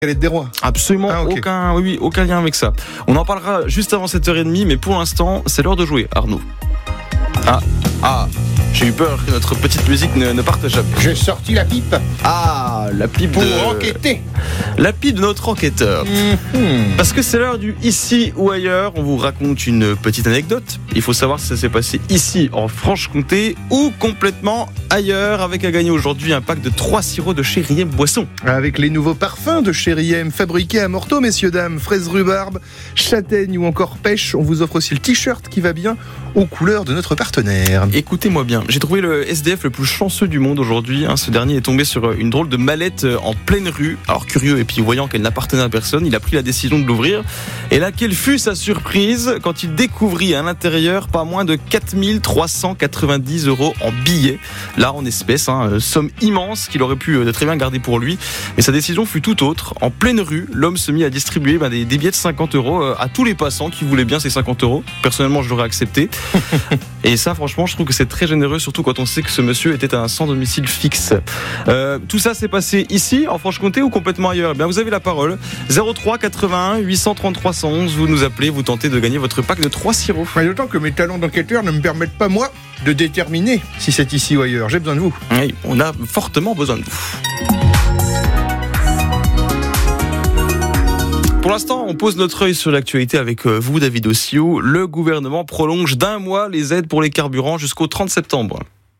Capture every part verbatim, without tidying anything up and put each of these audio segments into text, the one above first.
Galette des Rois. Absolument ah, okay. aucun, oui, aucun lien avec ça. On en parlera juste avant sept heures trente, mais pour l'instant, c'est l'heure de jouer, Arnaud. Ah, ah, j'ai eu peur que notre petite musique ne, ne parte jamais. J'ai sorti la pipe. Ah, la pipe pour de... enquêter. La pipe de notre enquêteur. Mmh. Parce que c'est l'heure du ici ou ailleurs. On vous raconte une petite anecdote. Il faut savoir si ça s'est passé ici en Franche-Comté ou complètement ailleurs, avec à gagner aujourd'hui un pack de trois sirops de chez Riem Boisson. Avec les nouveaux parfums de chez Riem, fabriqués à Morteau, messieurs dames, fraise rhubarbe, châtaigne ou encore pêche. On vous offre aussi le t-shirt qui va bien aux couleurs de notre partenaire. Écoutez-moi bien, j'ai trouvé le S D F le plus chanceux du monde aujourd'hui. Hein. Ce dernier est tombé sur une drôle de mallette en pleine rue. Alors curieux et puis voyant qu'elle n'appartenait à personne, il a pris la décision de l'ouvrir. Et là, quelle fut sa surprise quand il découvrit à l'intérieur pas moins de quatre mille trois cent quatre-vingt-dix euros en billets. Là, en espèces, hein, somme immense qu'il aurait pu très bien garder pour lui. Mais sa décision fut tout autre. En pleine rue, l'homme se mit à distribuer ben, des, des billets de cinquante euros à tous les passants qui voulaient bien ces cinquante euros. Personnellement, je l'aurais accepté. Et ça, franchement, je trouve que c'est très généreux, surtout quand on sait que ce monsieur était un sans domicile fixe. Euh, tout ça s'est passé ici, en Franche-Comté, ou complètement ailleurs? Eh bien, vous avez la parole. zéro trois quatre-vingt-un huit cent trente-trois cent onze. Vous nous appelez, vous tentez de gagner votre pack de trois sirops. Mais d'autant que mes talents d'enquêteur ne me permettent pas, moi, de déterminer si c'est ici ou ailleurs. J'ai besoin de vous. Oui, on a fortement besoin de vous. Pour l'instant, on pose notre œil sur l'actualité avec vous, David Ossiou. Le gouvernement prolonge d'un mois les aides pour les carburants jusqu'au trente septembre.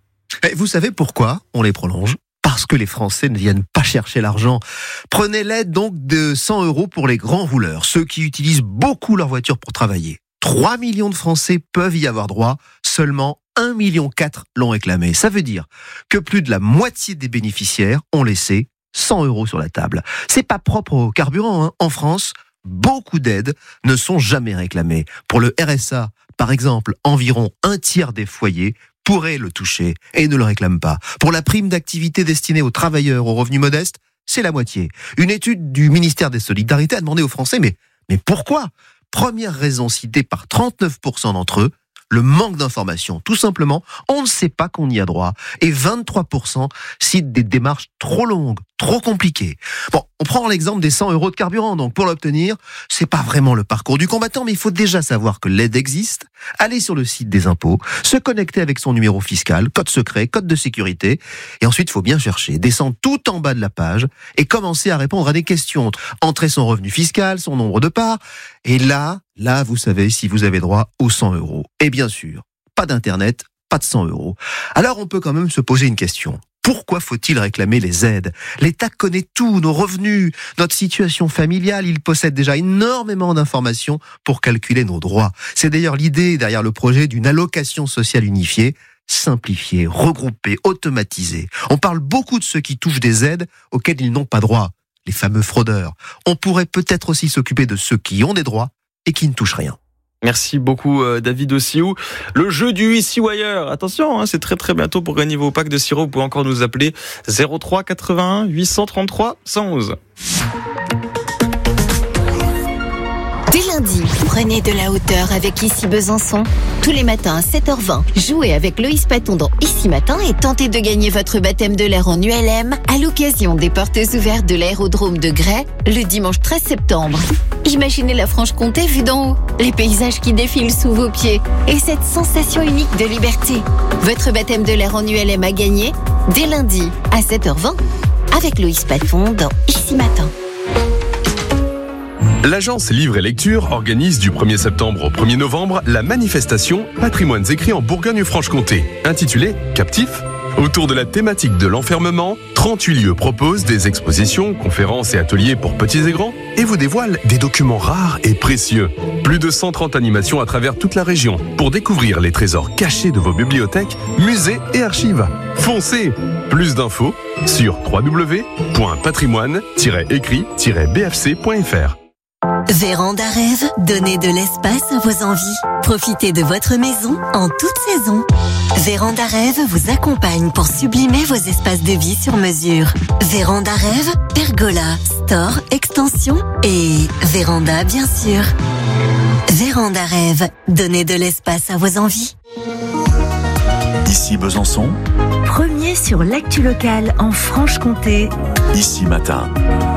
Et vous savez pourquoi on les prolonge ? Parce que les Français ne viennent pas chercher l'argent. Prenez l'aide donc de cent euros pour les grands rouleurs, ceux qui utilisent beaucoup leur voiture pour travailler. trois millions de Français peuvent y avoir droit, seulement un virgule quatre million l'ont réclamé. Ça veut dire que plus de la moitié des bénéficiaires ont laissé cent euros sur la table. C'est pas propre au carburant, hein. En France, beaucoup d'aides ne sont jamais réclamées. Pour le R S A, par exemple, environ un tiers des foyers pourraient le toucher et ne le réclament pas. Pour la prime d'activité destinée aux travailleurs aux revenus modestes, c'est la moitié. Une étude du ministère des Solidarités a demandé aux Français, mais, mais pourquoi ? Première raison citée par trente-neuf pour cent d'entre eux, le manque d'information. Tout simplement, on ne sait pas qu'on y a droit. Et vingt-trois pour cent citent des démarches trop longues, trop compliquées. Bon, on prend l'exemple des cent euros de carburant. Donc, pour l'obtenir, c'est pas vraiment le parcours du combattant, mais il faut déjà savoir que l'aide existe, aller sur le site des impôts, se connecter avec son numéro fiscal, code secret, code de sécurité, et ensuite, il faut bien chercher, descendre tout en bas de la page et commencer à répondre à des questions. Entrer son revenu fiscal, son nombre de parts, et là, là, vous savez si vous avez droit aux cent euros. Et bien sûr, pas d'internet, pas de cent euros. Alors on peut quand même se poser une question. Pourquoi faut-il réclamer les aides ? L'État connaît tout, nos revenus, notre situation familiale. Il possède déjà énormément d'informations pour calculer nos droits. C'est d'ailleurs l'idée derrière le projet d'une allocation sociale unifiée, simplifiée, regroupée, automatisée. On parle beaucoup de ceux qui touchent des aides auxquelles ils n'ont pas droit, les fameux fraudeurs. On pourrait peut-être aussi s'occuper de ceux qui ont des droits et qui ne touchent rien. Merci beaucoup David Ossiou. Le jeu du ici ou ailleurs. Attention, hein, c'est très très bientôt pour gagner vos packs de sirop. Vous pouvez encore nous appeler zéro trois quatre-vingt-un huit cent trente-trois cent onze. Dès lundi, prenez de la hauteur avec Ici Besançon. Tous les matins à sept heures vingt, jouez avec Loïs Paton dans Ici Matin et tentez de gagner votre baptême de l'air en U L M à l'occasion des portes ouvertes de l'aérodrome de Gray le dimanche treize septembre. Imaginez la Franche-Comté vue d'en haut, les paysages qui défilent sous vos pieds et cette sensation unique de liberté. Votre baptême de l'air en U L M à gagner dès lundi à sept heures vingt avec Loïs Paton dans Ici Matin. L'agence Livre et Lecture organise du premier septembre au premier novembre la manifestation Patrimoines écrits en Bourgogne-Franche-Comté, intitulée Captif. Autour de la thématique de l'enfermement, trente-huit lieux proposent des expositions, conférences et ateliers pour petits et grands et vous dévoilent des documents rares et précieux. Plus de cent trente animations à travers toute la région pour découvrir les trésors cachés de vos bibliothèques, musées et archives. Foncez! Plus d'infos sur w w w point patrimoine tiret écrit tiret b f c point f r. Véranda Rêve, donnez de l'espace à vos envies. Profitez de votre maison en toute saison. Véranda Rêve vous accompagne pour sublimer vos espaces de vie sur mesure. Véranda Rêve, pergola, store, extension et véranda bien sûr. Véranda Rêve, donnez de l'espace à vos envies. Ici Besançon. Premier sur l'actu locale en Franche-Comté. Ici Matin.